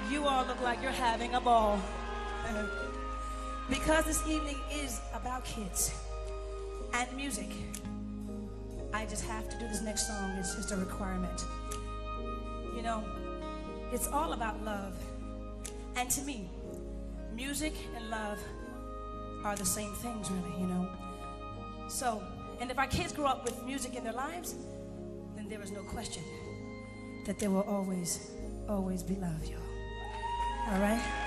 You all look like you're having a ball. Because this evening is about kids and music, I just have to do this next song. It's just a requirement. You know, it's all about love. And to me, music and love are the same things, really, you know. So, and if our kids grow up with music in their lives, then there is no question that there will always, always be love, y'all. All right?